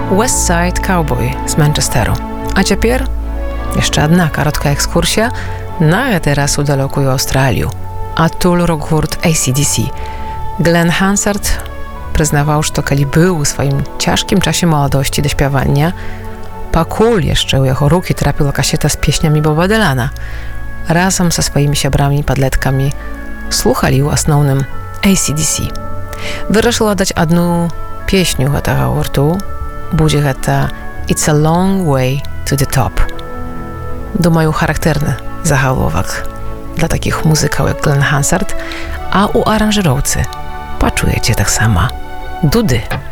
West Side Cowboy z Manchesteru. A цяпер яшчэ адна кароткая экскурсія на гэты раз у далёкую Аўстралію. Адтуль рок-гурт AC/DC. Glen Hansard прызнаваў, што калі быў у сваім цяжкім часе маладосці да śpiewania, пакуль яшчэ ў яго рукі трапіла касета з песнямі Боба Дылана, разам са сваімі сябрамі і падлеткамі слухалі ў асноўным AC/DC. Вырашыла даць адну песню гэтага гурту. Будзе гэта «It's a long way to the top». Думаю, характэрны загаловак для такіх музыкаў, як Glen Hansard, а ў аранжыроўцы пачуеце таксама дуды.